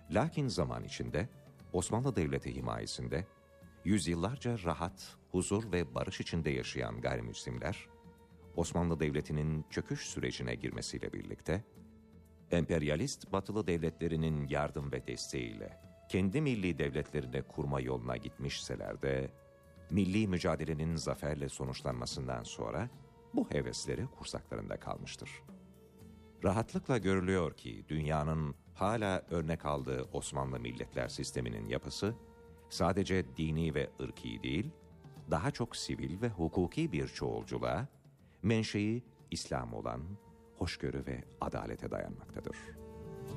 Lakin zaman içinde Osmanlı Devleti himayesinde yüzyıllarca rahat, huzur ve barış içinde yaşayan gayrimüslimler, Osmanlı Devleti'nin çöküş sürecine girmesiyle birlikte, emperyalist batılı devletlerinin yardım ve desteğiyle kendi milli devletlerini kurma yoluna gitmişseler de, milli mücadelenin zaferle sonuçlanmasından sonra bu hevesleri kursaklarında kalmıştır. Rahatlıkla görülüyor ki dünyanın hala örnek aldığı Osmanlı milletler sisteminin yapısı, sadece dini ve ırki değil, daha çok sivil ve hukuki bir çoğulculuğa, menşei İslam olan hoşgörü ve adalete dayanmaktadır.